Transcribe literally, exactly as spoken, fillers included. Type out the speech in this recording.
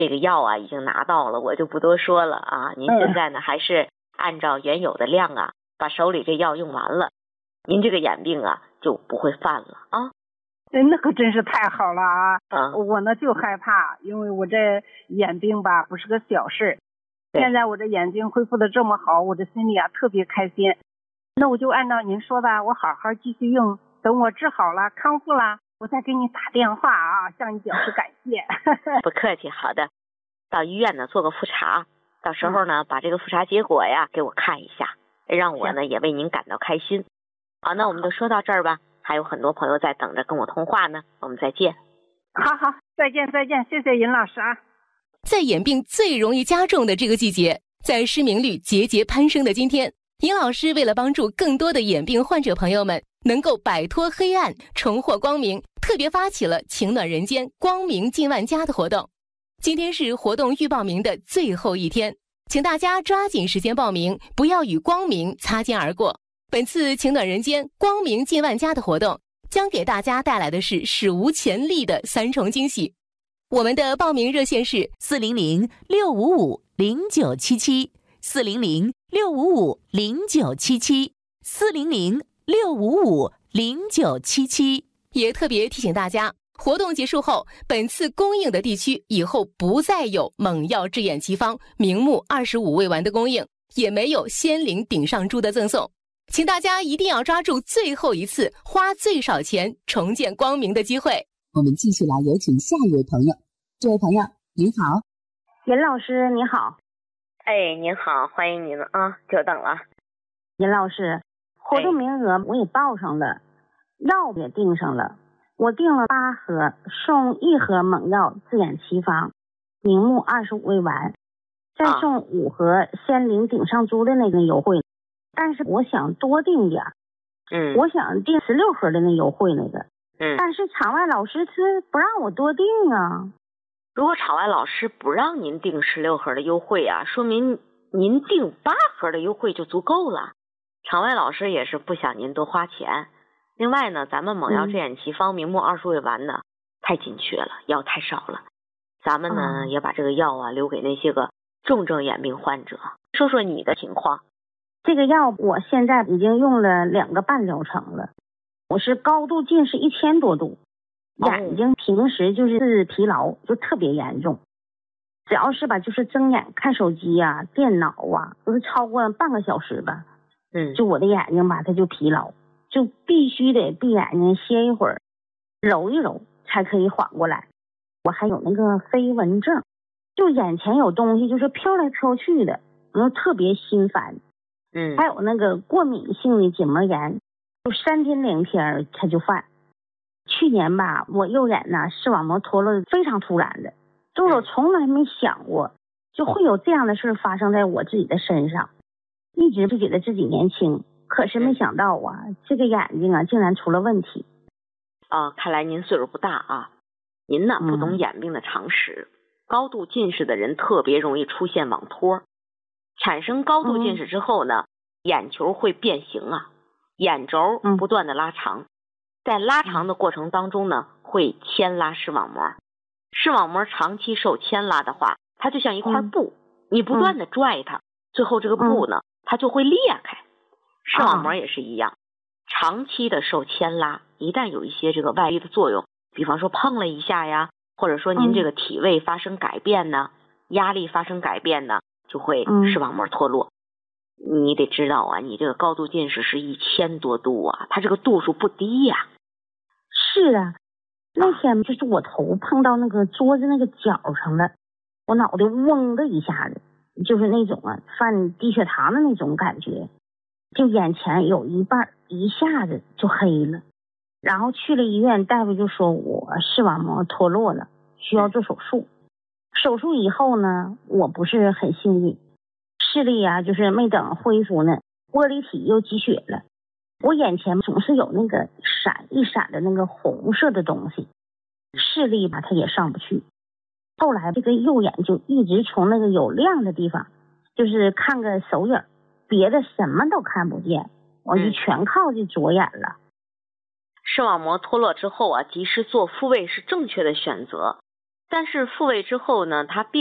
这个药啊已经拿到了，我就不多说了啊。您现在呢还是按照原有的量啊，把手里这药用完了，您这个眼病啊就不会犯了啊。 对，那可真是太好了啊！ 嗯， 我呢就害怕，因为我这眼病吧不是个小事。现在我这眼睛恢复的这么好，我这心里啊特别开心。那我就按照您说的，我好好继续用，等我治好了康复了，我再给你打电话啊，向你表示感谢。 不客气，好的。到医院呢做个复查，到时候呢、嗯、把这个复查结果呀给我看一下，让我呢也为您感到开心。好，那我们就说到这儿吧，还有很多朋友在等着跟我通话呢，我们再见。 好好，再见再见，谢谢尹老师啊。 在眼病最容易加重的这个季节，在失明率节节攀升的今天，尹老师为了帮助更多的眼病患者朋友们能够摆脱黑暗，重获光明，特别发起了情暖人间光明近万家的活动。今天是活动预报名的最后一天，请大家抓紧时间报名，不要与光明擦肩而过。本次情暖人间光明近万家的活动将给大家带来的是史无前例的三重惊喜。我们的报名热线是四零零六五五零九七七，四零零六五五零九七七，四零零六五五零九七七。 也特别提醒大家，活动结束后，本次供应的地区以后不再有猛药治眼奇方明目二十五味丸的供应，也没有仙灵顶上珠的赠送。请大家一定要抓住最后一次花最少钱重见光明的机会。 我们继续来有请下一位朋友。这位朋友您好。 尹老师你好。 哎，您好，欢迎您了啊，久等了。 尹老师，活动名额我也报上了，药也订上了，我订了八盒，送一盒猛药治眼奇方明目二十五味丸，再送五盒仙灵顶上珠的那个优惠。但是我想多订点， 嗯， 我想订十六盒的那优惠那个， 嗯， 但是场外老师他不让我多订啊。 如果场外老师不让您订十六盒的优惠啊，说明您订八盒的优惠就足够了。场外老师也是不想您多花钱。另外呢，咱们猛药治眼奇方明目二十味丸呢、嗯、太紧缺了，药太少了。咱们呢、嗯、也把这个药啊留给那些个重症眼病患者。说说你的情况。 这个药我现在已经用了两个半疗程了，我是高度近视一千多度，眼睛平时就是疲劳就特别严重，只要是吧就是睁眼看手机啊电脑啊都是超过半个小时吧， 嗯， 就我的眼睛吧它就疲劳，就必须得闭眼睛歇一会儿，揉一揉才可以缓过来。我还有那个飞蚊症，就眼前有东西就是飘来飘去的，然后特别心烦。 嗯， 还有那个过敏性的结膜炎，就三天两天它就犯。去年吧，我右眼呢视网膜脱落非常突然的，就我从来没想过就会有这样的事发生在我自己的身上，一直就觉得自己年轻，可是没想到啊，这个眼睛啊竟然出了问题。 啊，看来您岁数不大啊，您呢不懂眼病的常识、嗯、高度近视的人特别容易出现网脱。产生高度近视之后呢、嗯、眼球会变形啊，眼轴不断的拉长、嗯、在拉长的过程当中呢会牵拉视网膜，视网膜长期受牵拉的话，它就像一块布、嗯、你不断的拽它、嗯、最后这个布呢、嗯、它就会裂开。视网膜也是一样、啊、长期的受牵拉，一旦有一些这个外力的作用，比方说碰了一下呀，或者说您这个体位发生改变呢、嗯、压力发生改变呢，就会视网膜脱落、嗯、你得知道啊，你这个高度近视是一千多度啊，它这个度数不低呀、啊。 是啊，那天就是我头碰到那个桌子那个角上了，我脑袋嗡的一下子，就是那种啊犯低血糖的那种感觉，就眼前有一半一下子就黑了。然后去了医院，大夫就说我视网膜脱落了，需要做手术。手术以后呢，我不是很幸运，视力啊就是没等恢复呢，玻璃体又积血了，我眼前总是有那个闪一闪的那个红色的东西，视力吧它也上不去。后来这个右眼就一直从那个有亮的地方就是看个手影，别的什么都看不见，我就全靠这左眼了、嗯、 视网膜脱落之后啊，及时做复位是正确的选择。 但是复位之后呢，他并